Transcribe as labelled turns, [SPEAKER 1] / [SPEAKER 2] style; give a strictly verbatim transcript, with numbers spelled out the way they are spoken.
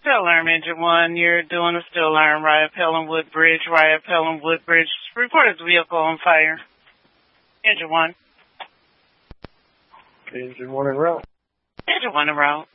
[SPEAKER 1] Still alarm, engine one. You're doing a still alarm, Riot Pelham Woodbridge. Riot Pelham Woodbridge. Reported vehicle on fire. Engine one.
[SPEAKER 2] Engine one en route.
[SPEAKER 1] Engine one en route.